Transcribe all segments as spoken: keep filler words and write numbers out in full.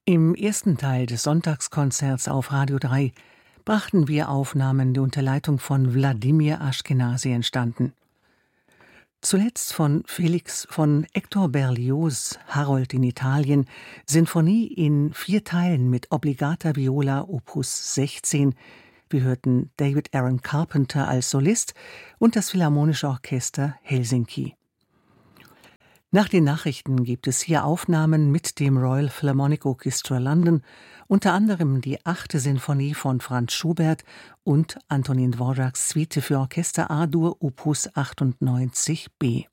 Im ersten Teil des Sonntagskonzerts auf Radio drei brachten wir Aufnahmen, die unter Leitung von Wladimir Aschkenasy entstanden. Zuletzt von Felix von Hector Berlioz Harold in Italien, Sinfonie in vier Teilen mit Obligata Viola Opus sechzehn. Wir hörten David Aaron Carpenter als Solist und das Philharmonische Orchester Helsinki. Nach den Nachrichten gibt es hier Aufnahmen mit dem Royal Philharmonic Orchestra London, unter anderem die achte Sinfonie von Franz Schubert und Antonin Dvoraks Suite für Orchester A-Dur Opus achtundneunzig b.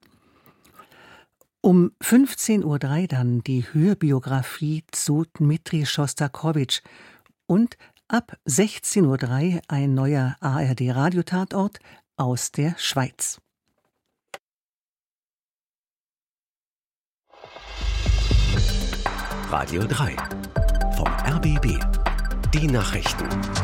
Um fünfzehn Uhr drei dann die Hörbiografie zu Dmitri Schostakowitsch und ab sechzehn Uhr drei ein neuer A R D-Radiotatort aus der Schweiz. Radio drei vom R B B. Die Nachrichten.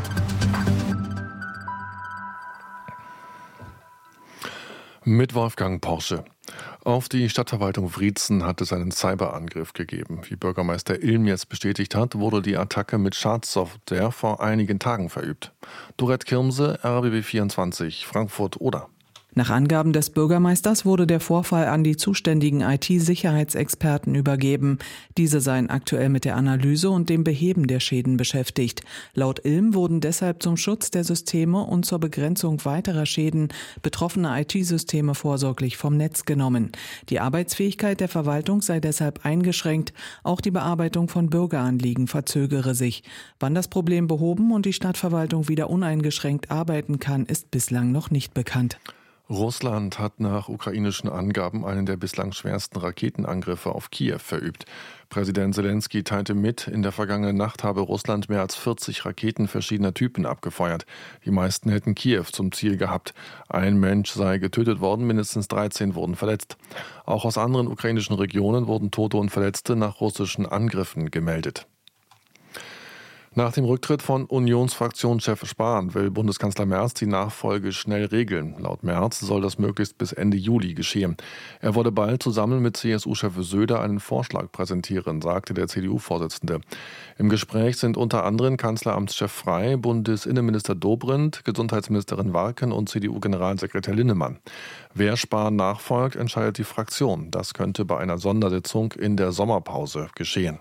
Mit Wolfgang Porsche. Auf die Stadtverwaltung Wriezen hat es einen Cyberangriff gegeben. Wie Bürgermeister Ilm jetzt bestätigt hat, wurde die Attacke mit Schadsoftware vor einigen Tagen verübt. Dorette Kirmse, R B B vierundzwanzig, Frankfurt-Oder. Nach Angaben des Bürgermeisters wurde der Vorfall an die zuständigen I T-Sicherheitsexperten übergeben. Diese seien aktuell mit der Analyse und dem Beheben der Schäden beschäftigt. Laut Ilm wurden deshalb zum Schutz der Systeme und zur Begrenzung weiterer Schäden betroffene I T-Systeme vorsorglich vom Netz genommen. Die Arbeitsfähigkeit der Verwaltung sei deshalb eingeschränkt. Auch die Bearbeitung von Bürgeranliegen verzögere sich. Wann das Problem behoben und die Stadtverwaltung wieder uneingeschränkt arbeiten kann, ist bislang noch nicht bekannt. Russland hat nach ukrainischen Angaben einen der bislang schwersten Raketenangriffe auf Kiew verübt. Präsident Zelensky teilte mit, in der vergangenen Nacht habe Russland mehr als vierzig Raketen verschiedener Typen abgefeuert. Die meisten hätten Kiew zum Ziel gehabt. Ein Mensch sei getötet worden, mindestens dreizehn wurden verletzt. Auch aus anderen ukrainischen Regionen wurden Tote und Verletzte nach russischen Angriffen gemeldet. Nach dem Rücktritt von Unionsfraktionschef Spahn will Bundeskanzler Merz die Nachfolge schnell regeln. Laut Merz soll das möglichst bis Ende Juli geschehen. Er wolle bald zusammen mit C S U-Chef Söder einen Vorschlag präsentieren, sagte der C D U-Vorsitzende. Im Gespräch sind unter anderem Kanzleramtschef Frey, Bundesinnenminister Dobrindt, Gesundheitsministerin Warken und C D U-Generalsekretär Linnemann. Wer Spahn nachfolgt, entscheidet die Fraktion. Das könnte bei einer Sondersitzung in der Sommerpause geschehen.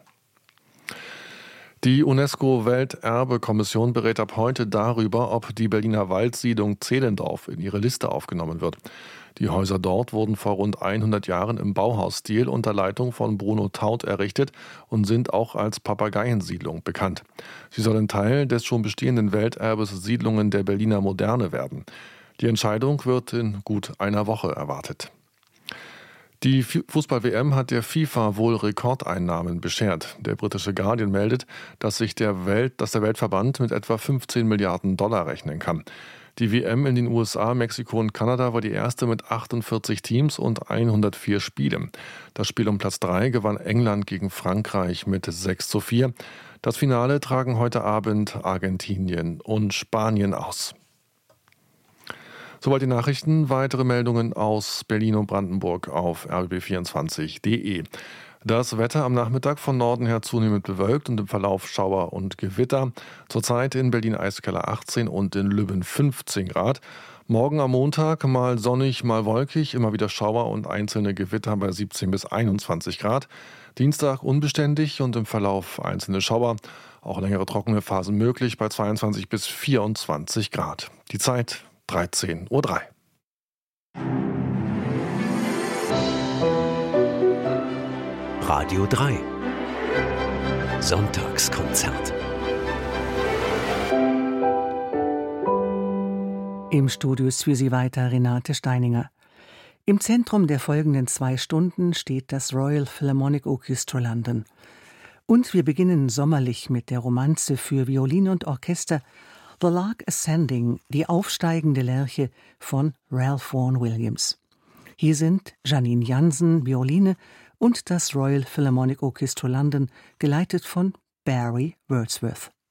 Die UNESCO-Welterbe-Kommission berät ab heute darüber, ob die Berliner Waldsiedlung Zehlendorf in ihre Liste aufgenommen wird. Die Häuser dort wurden vor rund hundert Jahren im Bauhausstil unter Leitung von Bruno Taut errichtet und sind auch als Papageiensiedlung bekannt. Sie sollen Teil des schon bestehenden Welterbes Siedlungen der Berliner Moderne werden. Die Entscheidung wird in gut einer Woche erwartet. Die Fußball-W M hat der FIFA wohl Rekordeinnahmen beschert. Der britische Guardian meldet, dass sich der Welt, dass der Weltverband mit etwa fünfzehn Milliarden Dollar rechnen kann. Die W M in den U S A, Mexiko und Kanada war die erste mit achtundvierzig Teams und hundertvier Spielen. Das Spiel um Platz drei gewann England gegen Frankreich mit sechs zu vier. Das Finale tragen heute Abend Argentinien und Spanien aus. Soweit die Nachrichten. Weitere Meldungen aus Berlin und Brandenburg auf r b b vierundzwanzig punkt d e. Das Wetter am Nachmittag von Norden her zunehmend bewölkt und im Verlauf Schauer und Gewitter. Zurzeit in Berlin Eiskeller achtzehn und in Lübben fünfzehn Grad. Morgen am Montag mal sonnig, mal wolkig, immer wieder Schauer und einzelne Gewitter bei siebzehn bis einundzwanzig Grad. Dienstag unbeständig und im Verlauf einzelne Schauer. Auch längere trockene Phasen möglich bei zweiundzwanzig bis vierundzwanzig Grad. Die Zeit dreizehn Uhr drei. Radio drei. Sonntagskonzert. Im Studio ist für Sie weiter Renate Steininger. Im Zentrum der folgenden zwei Stunden steht das Royal Philharmonic Orchestra London. Und wir beginnen sommerlich mit der Romanze für Violine und Orchester The Lark Ascending, die aufsteigende Lerche von Ralph Vaughan Williams. Hier sind Janine Jansen, Violine und das Royal Philharmonic Orchestra London, geleitet von Barry Wordsworth.